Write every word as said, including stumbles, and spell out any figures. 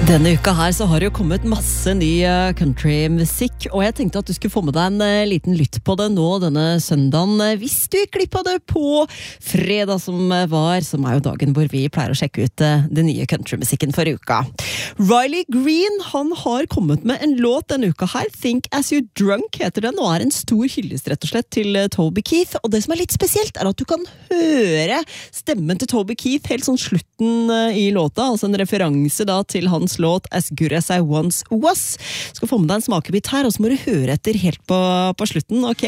Denne uka her så har det jo kommet masse ny countrymusikk, og jeg tenkte at du skulle få med deg en liten lytt på det nå denne søndagen, hvis du gikk glipp av det på fredag som var, som er jo dagen hvor vi pleier å sjekke ut den nye countrymusikken for uka. Riley Green, han har kommet med en låt denne uka her, Think As You Drunk heter den, og er en stor hyllest rett og slett til Toby Keith, og det som er litt spesielt er at du kan høre stemmen til Toby Keith helt sånn slutten i låta, altså en referanse da til hans låt As Good As I Once Was. Skal få med deg en smakebit her, og så må du høre etter helt på, på slutten, ok?